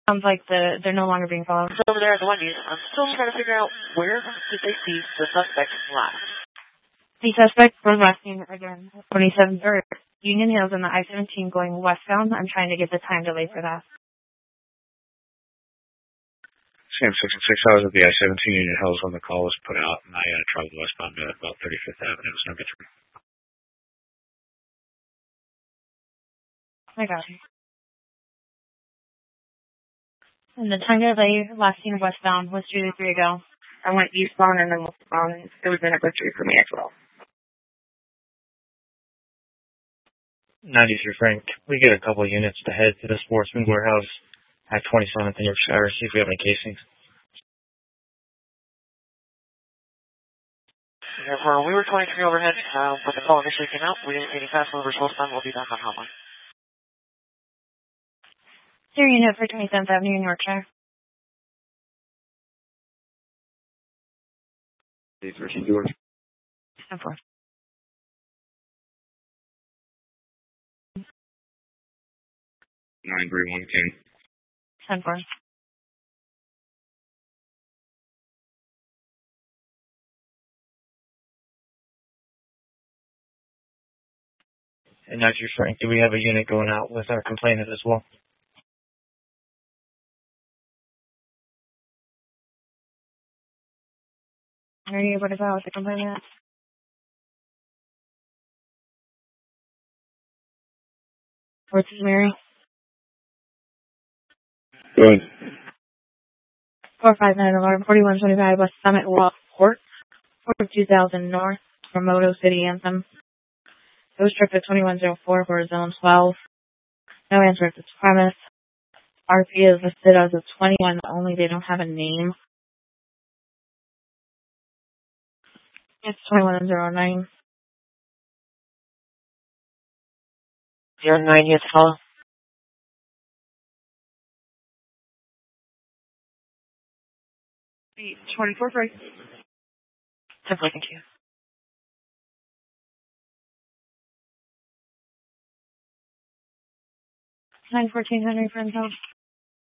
Sounds like they're no longer being followed. It's over there at the Wendy's. I'm still trying to figure out where did they see the suspect last. The suspect was last seen again at 27th or Union Hills on the I-17 going westbound. I'm trying to get the time delay for that. Same 6 and 6 hours at the I-17 Union Hills when the call was put out, and I traveled westbound at about 35th Avenue. It was no good for me. I got you. And the time delay last seen westbound was 2 to 3 ago. I went eastbound and then westbound. It was anniversary for me as well. 93 Frank, we get a couple of units to head to the Sportsman Warehouse at 27th and Yorkshire, see if we have any casings. Yeah, we were 23 overhead, but the call initially came out. We didn't see any fast movers. Most time we'll be back on hotline. Your unit for 27th Avenue in Yorkshire. 13 George. 10-4. 931 King. 10-4. And 93 Frank, do we have a unit going out with our complainant as well? Are you able to go out with the complainant? What's his Mary? Go ahead. 459 alarm 4125 West Summit Walk Court, 42,000 North, Remoto City Anthem. It was stripped at 2104 for zone 12. No answer at this premise. RP is listed as a 21 only. They don't have a name. It's 2109. 09, yes, hello. 24 Frank. Simply, thank you. 914 Henry Friends Home.